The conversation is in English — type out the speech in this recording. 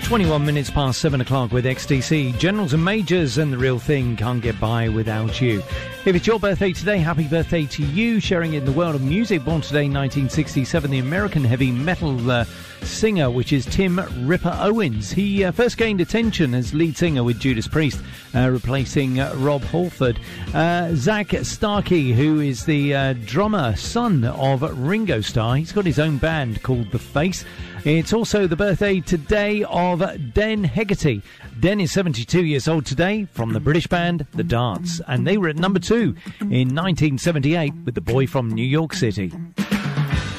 21 minutes past 7 o'clock with XTC. Generals and Majors and The Real Thing, Can't Get By Without You. If it's your birthday today, happy birthday to you. Sharing in the world of music, born today 1967, the American heavy metal singer, which is Tim Ripper Owens. He first gained attention as lead singer with Judas Priest, replacing Rob Halford. Zach Starkey, who is the drummer, son of Ringo Starr. He's got his own band called The Face. It's also the birthday today of Den Hegarty. Den is 72 years old today, from the British band The Darts, and they were at number 2 in 1978 with The Boy from New York City.